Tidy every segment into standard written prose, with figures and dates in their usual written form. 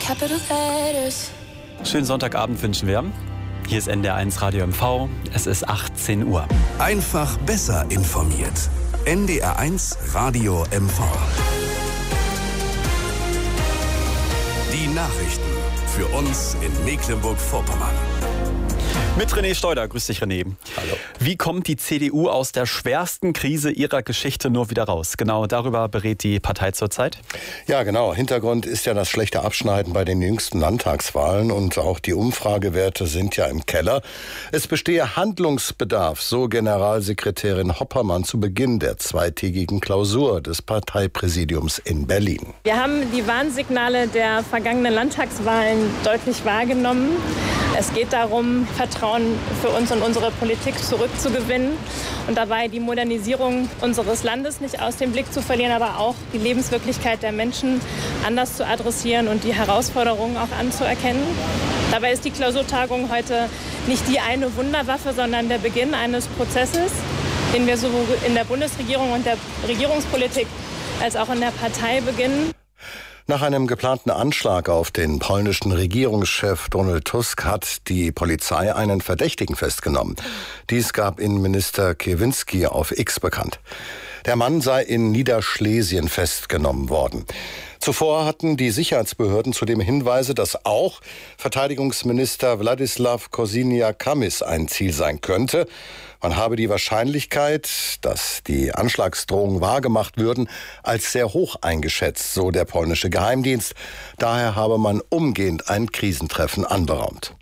capital letters. Schönen Sonntagabend wünschen wir. Hier ist NDR1 Radio MV. Es ist 18 Uhr. Einfach besser informiert. NDR1 Radio MV. Die Nachrichten für uns in Mecklenburg-Vorpommern. Mit René Steuder. Grüß dich, René. Hallo. Wie kommt die CDU aus der schwersten Krise ihrer Geschichte nur wieder raus? Genau darüber berät die Partei zurzeit. Ja, genau. Hintergrund ist ja das schlechte Abschneiden bei den jüngsten Landtagswahlen und auch die Umfragewerte sind ja im Keller. Es bestehe Handlungsbedarf, so Generalsekretärin Hoppermann zu Beginn der zweitägigen Klausur des Parteipräsidiums in Berlin. Wir haben die Warnsignale der vergangenen Landtagswahlen deutlich wahrgenommen. Es geht darum, Vertrauen für uns und unsere Politik zurückzugewinnen und dabei die Modernisierung unseres Landes nicht aus dem Blick zu verlieren, aber auch die Lebenswirklichkeit der Menschen anders zu adressieren und die Herausforderungen auch anzuerkennen. Dabei ist die Klausurtagung heute nicht die eine Wunderwaffe, sondern der Beginn eines Prozesses, den wir sowohl in der Bundesregierung und der Regierungspolitik als auch in der Partei beginnen. Nach einem geplanten Anschlag auf den polnischen Regierungschef Donald Tusk hat die Polizei einen Verdächtigen festgenommen. Dies gab Innenminister Kierwiński auf X bekannt. Der Mann sei in Niederschlesien festgenommen worden. Zuvor hatten die Sicherheitsbehörden zudem Hinweise, dass auch Verteidigungsminister Władysław Kosiniak-Kamysz ein Ziel sein könnte. Man habe die Wahrscheinlichkeit, dass die Anschlagsdrohungen wahrgemacht würden, als sehr hoch eingeschätzt, so der polnische Geheimdienst. Daher habe man umgehend ein Krisentreffen anberaumt.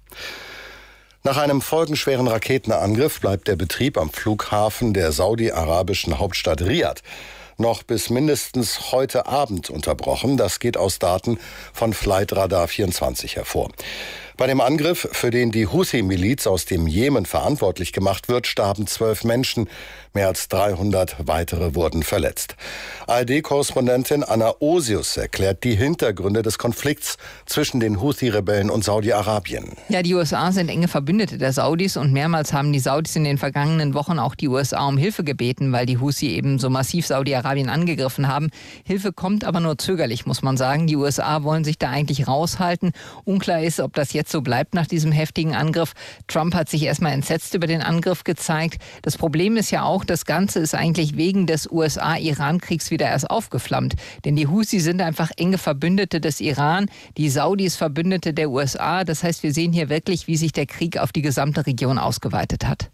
Nach einem folgenschweren Raketenangriff bleibt der Betrieb am Flughafen der saudi-arabischen Hauptstadt Riad noch bis mindestens heute Abend unterbrochen. Das geht aus Daten von Flightradar 24 hervor. Bei dem Angriff, für den die Houthi-Miliz aus dem Jemen verantwortlich gemacht wird, starben 12 Menschen. Mehr als 300 weitere wurden verletzt. ARD-Korrespondentin Anna Osius erklärt die Hintergründe des Konflikts zwischen den Houthi-Rebellen und Saudi-Arabien. Ja, die USA sind enge Verbündete der Saudis und mehrmals haben die Saudis in den vergangenen Wochen auch die USA um Hilfe gebeten, weil die Houthi eben so massiv Saudi-Arabien angegriffen haben. Hilfe kommt aber nur zögerlich, muss man sagen. Die USA wollen sich da eigentlich raushalten. Unklar ist, ob das jetzt so bleibt nach diesem heftigen Angriff. Trump hat sich erstmal entsetzt über den Angriff gezeigt. Das Problem ist ja auch, das Ganze ist eigentlich wegen des USA-Iran-Kriegs wieder erst aufgeflammt. Denn die Houthi sind einfach enge Verbündete des Iran, die Saudis Verbündete der USA. Das heißt, wir sehen hier wirklich, wie sich der Krieg auf die gesamte Region ausgeweitet hat.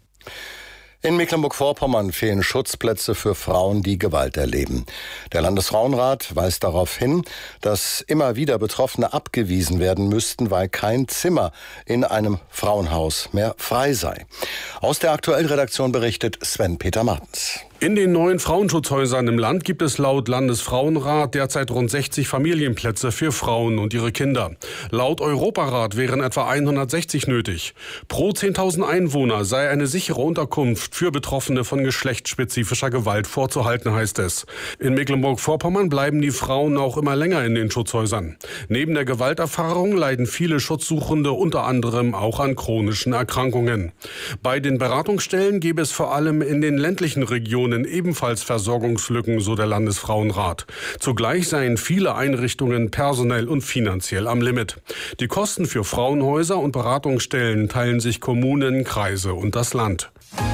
In Mecklenburg-Vorpommern fehlen Schutzplätze für Frauen, die Gewalt erleben. Der Landesfrauenrat weist darauf hin, dass immer wieder Betroffene abgewiesen werden müssten, weil kein Zimmer in einem Frauenhaus mehr frei sei. Aus der Aktuellredaktion berichtet Sven-Peter Martens. In den neuen Frauenschutzhäusern im Land gibt es laut Landesfrauenrat derzeit rund 60 Familienplätze für Frauen und ihre Kinder. Laut Europarat wären etwa 160 nötig. Pro 10.000 Einwohner sei eine sichere Unterkunft für Betroffene von geschlechtsspezifischer Gewalt vorzuhalten, heißt es. In Mecklenburg-Vorpommern bleiben die Frauen auch immer länger in den Schutzhäusern. Neben der Gewalterfahrung leiden viele Schutzsuchende unter anderem auch an chronischen Erkrankungen. Bei den Beratungsstellen gäbe es vor allem in den ländlichen Regionen ebenfalls Versorgungslücken, so der Landesfrauenrat. Zugleich seien viele Einrichtungen personell und finanziell am Limit. Die Kosten für Frauenhäuser und Beratungsstellen teilen sich Kommunen, Kreise und das Land.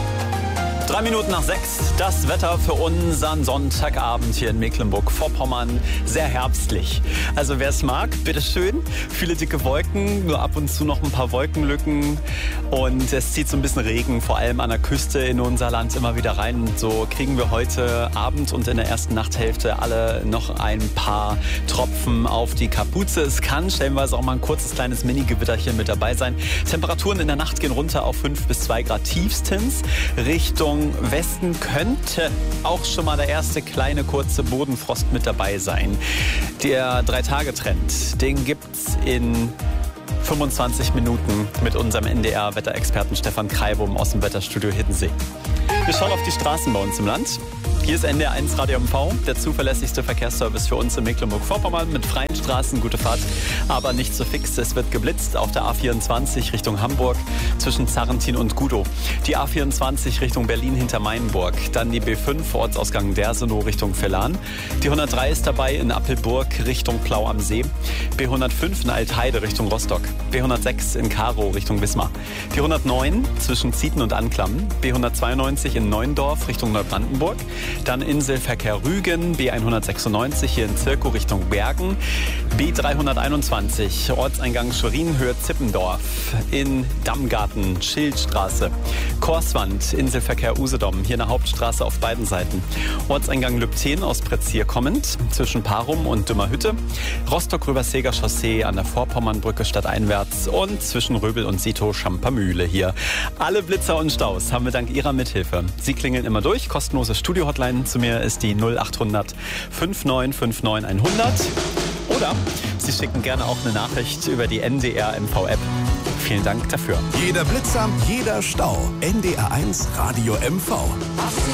3 Minuten nach 6, das Wetter für unseren Sonntagabend hier in Mecklenburg-Vorpommern. Sehr herbstlich. Also wer es mag, bitteschön. Viele dicke Wolken, nur ab und zu noch ein paar Wolkenlücken. Und es zieht so ein bisschen Regen, vor allem an der Küste in unser Land immer wieder rein. Und so kriegen wir heute Abend und in der ersten Nachthälfte alle noch ein paar Tropfen auf die Kapuze. Es kann stellenweise auch mal ein kurzes kleines Mini-Gewitterchen mit dabei sein. Temperaturen in der Nacht gehen runter auf 5 bis 2 Grad tiefstens. Richtung Westen könnte auch schon mal der erste kleine kurze Bodenfrost mit dabei sein. Der 3-Tage-Trend, den gibt's in 25 Minuten mit unserem NDR-Wetterexperten Stefan Kreibum aus dem Wetterstudio Hiddensee. Wir schauen auf die Straßen bei uns im Land. Hier ist NDR 1 Radio MV, der zuverlässigste Verkehrsservice für uns in Mecklenburg-Vorpommern mit freien Straßen, gute Fahrt, aber nicht so fix. Es wird geblitzt auf der A24 Richtung Hamburg zwischen Zarrentin und Gudow. Die A24 Richtung Berlin hinter Mainburg. Dann die B5 Ortsausgang Dersenow Richtung Vellan. Die 103 ist dabei in Appelburg Richtung Plau am See. B105 in Altheide Richtung Rostock. B106 in Karow Richtung Wismar. Die 109 zwischen Zieten und Anklam. B192 in Neuendorf Richtung Neubrandenburg. Dann Inselverkehr Rügen, B196 hier in Zirkow Richtung Bergen. B321 Ortseingang Schwerin, Höhe Zippendorf. In Dammgarten, Schildstraße. Korswand, Inselverkehr Usedom, hier eine Hauptstraße auf beiden Seiten. Ortseingang Lübten aus Pretzier kommend, zwischen Parum und Dümmerhütte. Rostock-Röberseger Chaussee an der Vorpommernbrücke stadteinwärts und zwischen Röbel und Sito Schampermühle hier. Alle Blitzer und Staus haben wir dank Ihrer Mithilfe. Sie klingeln immer durch, kostenlose Studio-Hotline zu mir ist die 0800 5959 100. Oder Sie schicken gerne auch eine Nachricht über die NDR MV-App. Vielen Dank dafür. Jeder Blitzer, jeder Stau. NDR 1 Radio MV.